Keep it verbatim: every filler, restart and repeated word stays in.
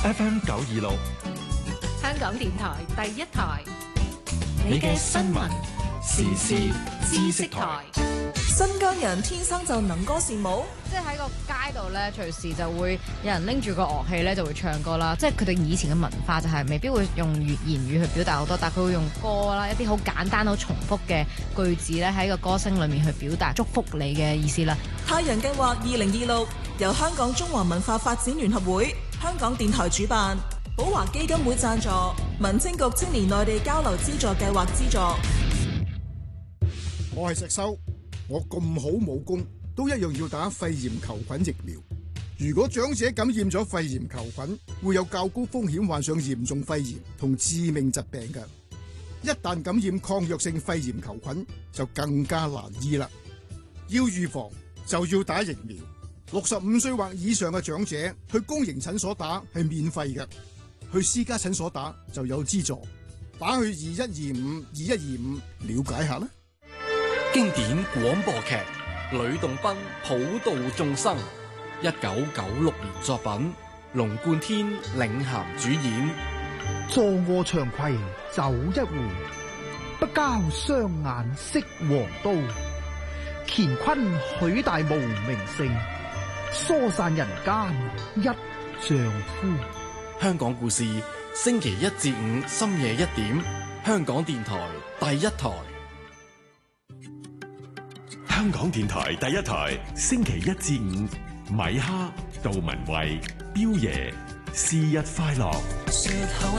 F M 九二六， 香港電台第一台， 你嘅新聞時事知識台。 新疆人天生就能歌善舞， 即係喺個街度咧，隨時就會有人拎住個樂器咧，就會唱歌啦。即係佢哋以前嘅文化就係未必會用言語去表達好多，但係佢會用歌啦，一啲好簡單、好重複嘅句子咧，喺個歌聲裏面去表達祝福你嘅意思啦。 太陽計劃二零二六由香港中華文化發展聯合會、香港電台主辦，寶華基金會贊助，民政局青年內地交流資助計劃資助。 我係石修。我咁好武功，都一樣要打肺炎球菌疫苗。如果長者感染咗肺炎球菌，會有較高風險患上嚴重肺炎同致命疾病嘅。一旦感染抗藥性肺炎球菌，就更加難醫啦。要預防就要打疫苗。六十五歲或以上嘅長者去公營診所打係免費嘅，去私家診所打就有資助。打去二一二五二一二五了解下啦。 經典廣播劇《呂洞賓普度眾生》，一九九六年作品，龍貫天領銜主演。 坐臥長葵酒一壺，不交雙眼色黃刀。乾坤許大無名姓，疏散人間一丈夫。 香港故事，星期一至五深夜一點，香港電台第一台。 香港電台第一台，星期一至五，米哈、杜文慧、彪爺，是日快樂。